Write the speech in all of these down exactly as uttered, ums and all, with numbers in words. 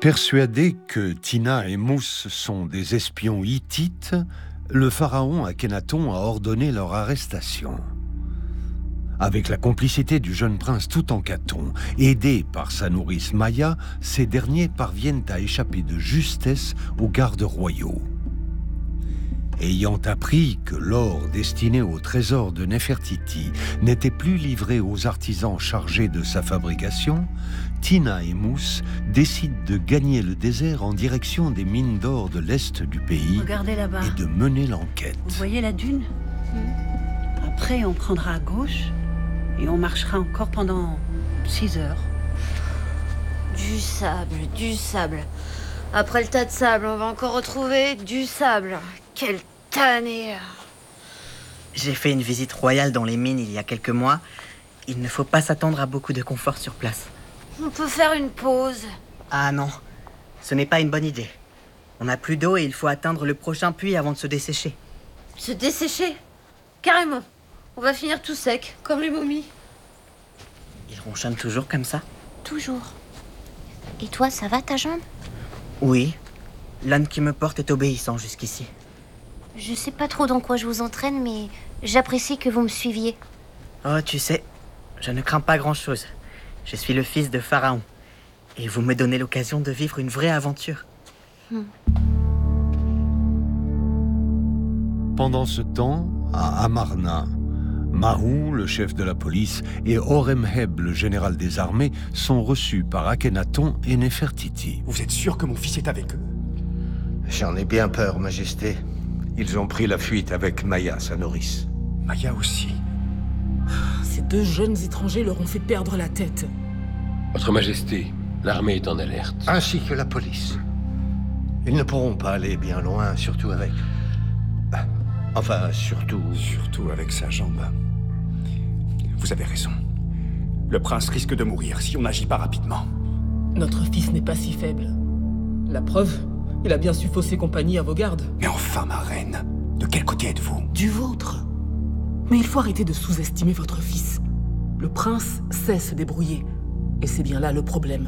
Persuadé que Tina et Mousse sont des espions hittites, le pharaon Akhenaton a ordonné leur arrestation. Avec la complicité du jeune prince Toutankhaton, aidé par sa nourrice Maya, ces derniers parviennent à échapper de justesse aux gardes royaux. Ayant appris que l'or destiné au trésor de Nefertiti n'était plus livré aux artisans chargés de sa fabrication, Tina et Mousse décident de gagner le désert en direction des mines d'or de l'est du pays. Regardez là-bas. Et de mener l'enquête. Vous voyez la dune? Après, on prendra à gauche et on marchera encore pendant six heures. Du sable, du sable. Après le tas de sable, on va encore retrouver du sable. Quelle tannée! J'ai fait une visite royale dans les mines il y a quelques mois. Il ne faut pas s'attendre à beaucoup de confort sur place. On peut faire une pause. Ah non, ce n'est pas une bonne idée. On n'a plus d'eau et il faut atteindre le prochain puits avant de se dessécher. Se dessécher? Carrément. On va finir tout sec, comme les momies. Ils ronchonnent toujours comme ça? Toujours. Et toi, ça va ta jambe? Oui. L'âne qui me porte est obéissant jusqu'ici. Je sais pas trop dans quoi je vous entraîne, mais j'apprécie que vous me suiviez. Oh, tu sais, je ne crains pas grand-chose. Je suis le fils de Pharaon. Et vous me donnez l'occasion de vivre une vraie aventure. Hmm. Pendant ce temps, à Amarna, Mahou, le chef de la police, et Horemheb, le général des armées, sont reçus par Akhenaton et Nefertiti. Vous êtes sûr que mon fils est avec eux? J'en ai bien peur, Majesté. Ils ont pris la fuite avec Maya, sa nourrice. Maya aussi. Ces deux jeunes étrangers leur ont fait perdre la tête. Votre Majesté, l'armée est en alerte. Ainsi que la police. Ils ne pourront pas aller bien loin, surtout avec... Enfin, surtout... Surtout avec sa jambe. Vous avez raison. Le prince risque de mourir si on n'agit pas rapidement. Notre fils n'est pas si faible. La preuve, il a bien su fausser compagnie à vos gardes. Mais enfin, ma reine, de quel côté êtes-vous? Du vôtre. Mais il faut arrêter de sous-estimer votre fils. Le prince sait se débrouiller. Et c'est bien là le problème.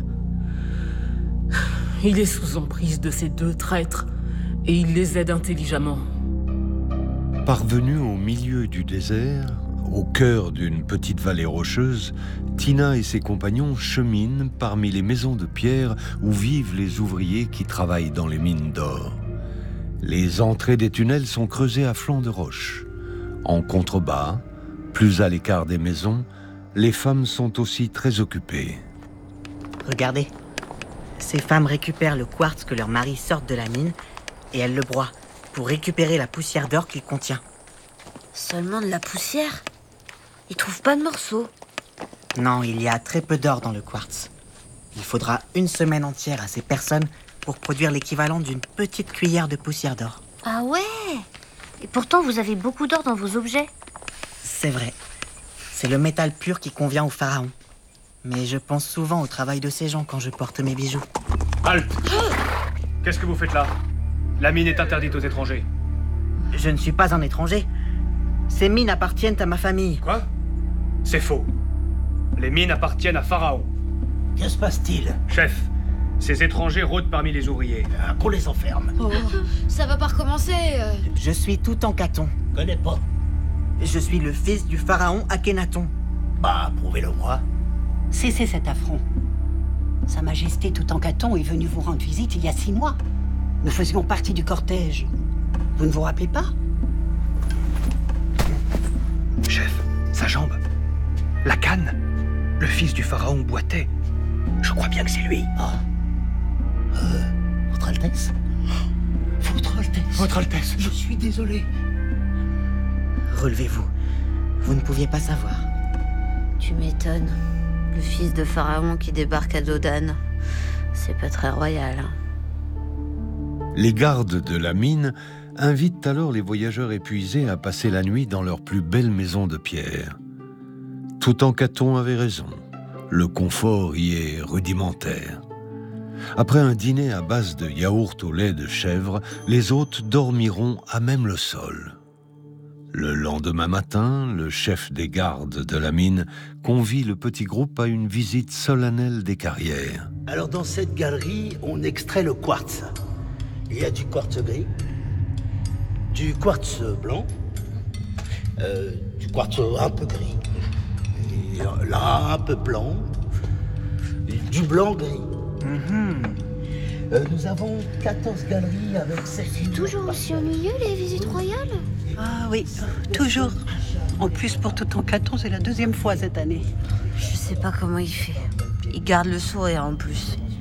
Il est sous emprise de ces deux traîtres. Et il les aide intelligemment. Parvenus au milieu du désert, au cœur d'une petite vallée rocheuse, Tina et ses compagnons cheminent parmi les maisons de pierre où vivent les ouvriers qui travaillent dans les mines d'or. Les entrées des tunnels sont creusées à flanc de roche. En contrebas, plus à l'écart des maisons, les femmes sont aussi très occupées. Regardez, ces femmes récupèrent le quartz que leurs maris sortent de la mine et elles le broient pour récupérer la poussière d'or qu'il contient. Seulement de la poussière? Ils trouvent pas de morceaux? Non, il y a très peu d'or dans le quartz. Il faudra une semaine entière à ces personnes pour produire l'équivalent d'une petite cuillère de poussière d'or. Ah ouais? Et pourtant, vous avez beaucoup d'or dans vos objets. C'est vrai. C'est le métal pur qui convient au pharaon. Mais je pense souvent au travail de ces gens quand je porte mes bijoux. Halte! Qu'est-ce que vous faites là? La mine est interdite aux étrangers. Je ne suis pas un étranger. Ces mines appartiennent à ma famille. Quoi? C'est faux. Les mines appartiennent à Pharaon. Que se passe-t-il? Chef, ces étrangers rôdent parmi les ouvriers. Ah, qu'on les enferme. Oh, ça va pas recommencer. Euh... Je suis Toutankhaton. Connais pas. Je suis le fils du pharaon Akhenaton. Bah, prouvez-le-moi. Cessez cet affront. Sa Majesté Toutankhaton est venue vous rendre visite il y a six mois. Nous faisions partie du cortège. Vous ne vous rappelez pas? Chef, sa jambe. La canne. Le fils du pharaon boitait. Je crois bien que c'est lui. Ah. Euh, Votre Altesse? Votre Altesse. Votre Altesse. Je suis désolé. Relevez-vous. Vous ne pouviez pas savoir. Tu m'étonnes. Le fils de Pharaon qui débarque à Dodane. C'est pas très royal, hein. Les gardes de la mine invitent alors les voyageurs épuisés à passer la nuit dans leur plus belle maison de pierre. Toutankhaton avait raison. Le confort y est rudimentaire. Après un dîner à base de yaourt au lait de chèvre, les hôtes dormiront à même le sol. Le lendemain matin, le chef des gardes de la mine convie le petit groupe à une visite solennelle des carrières. Alors dans cette galerie, on extrait le quartz. Il y a du quartz gris, du quartz blanc, euh, du quartz un peu gris, et là un peu blanc, et du blanc gris. Mm-hmm. Euh, nous avons quatorze galeries avec sept... C'est toujours aussi ennuyeux, les visites royales? Ah oui, toujours. En plus, pour tout en caton, c'est la deuxième fois cette année. Je sais pas comment il fait. Il garde le sourire en plus.